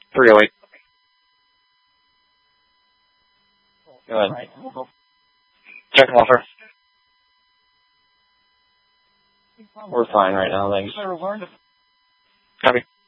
308. Go ahead. Check offer. We're fine right now, thanks. Copy.